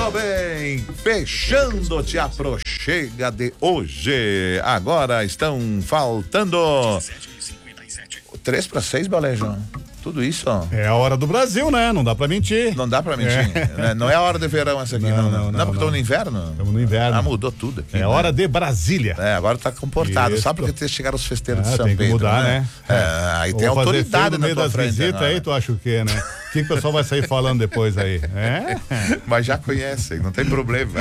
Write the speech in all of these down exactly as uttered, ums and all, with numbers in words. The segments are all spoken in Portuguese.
Muito bem, fechando-te a prochega de hoje. Agora estão faltando três para seis, Balejo. Tudo isso, ó. É a hora do Brasil, né? Não dá pra mentir. Não dá pra mentir. É. Não é a hora de verão essa aqui, não. Não, não, não, não porque estamos no inverno. Estamos no inverno. Ah, mudou tudo aqui. É né? Hora de Brasília. É, agora tá comportado. Isso. Só porque chegaram os festeiros ah, de São tem Pedro. Que mudar, né? né? É, aí tem Vou autoridade no meio na tua das frente. visitas aí, tu acha o quê, né? O que, que o pessoal vai sair falando depois aí? É? Mas já conhecem, não tem problema.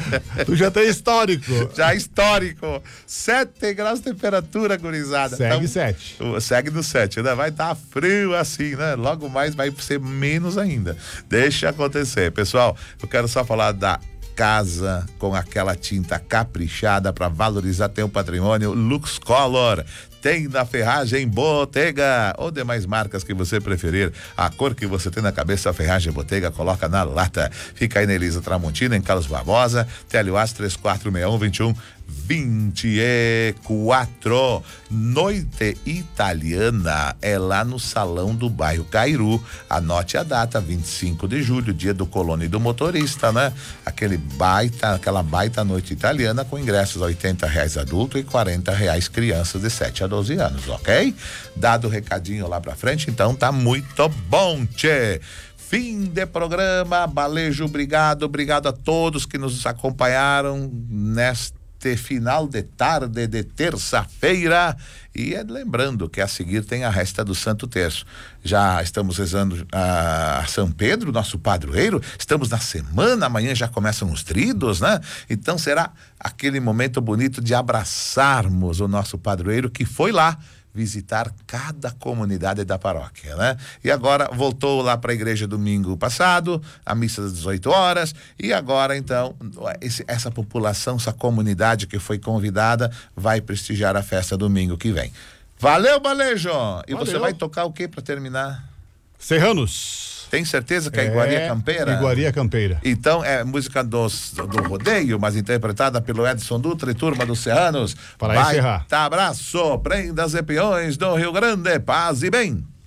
Tu já tem histórico. Já histórico. sete graus de temperatura, gurizada. Segue então, sete. Segue no sete, né? Vai estar tá frio assim, né? Logo mais vai ser menos ainda. Deixa acontecer. Pessoal, eu quero só falar da casa com aquela tinta caprichada para valorizar teu patrimônio, Lux Color. Tem na Ferragem Bottega ou demais marcas que você preferir. A cor que você tem na cabeça, a Ferragem Bottega coloca na lata. Fica aí na Elisa Tramontina, em Carlos Barbosa, T L U A S três quatro seis um, dois um vinte e quatro. Noite Italiana é lá no Salão do Bairro Cairu. Anote a data, vinte e cinco de julho, dia do colono e do motorista, né? Aquele baita, aquela baita noite italiana com ingressos oitenta reais adulto e quarenta reais crianças de sete a doze anos, ok? Dado o recadinho lá pra frente, então tá muito bom, tchê. Fim de programa, Balejo, obrigado, obrigado a todos que nos acompanharam nesta final de tarde de terça-feira. E é, lembrando que a seguir tem a resta do Santo Terço. Já estamos rezando a São Pedro, nosso padroeiro. Estamos na semana, amanhã já começam os tridos, né? Então será aquele momento bonito de abraçarmos o nosso padroeiro que foi lá visitar cada comunidade da paróquia, né? E agora voltou lá para a igreja domingo passado, a missa das dezoito horas, e agora então esse, essa população, essa comunidade que foi convidada vai prestigiar a festa domingo que vem. Valeu, Balejo! E Valeu. Você vai tocar o que para terminar? Serranos. Tem certeza que é, é Iguaria Campeira? Iguaria Campeira. Então é música dos, do rodeio, mas interpretada pelo Edson Dutra e turma dos Serranos. Para encerrar. Tá, abraço, prendas e peões do Rio Grande, paz e bem.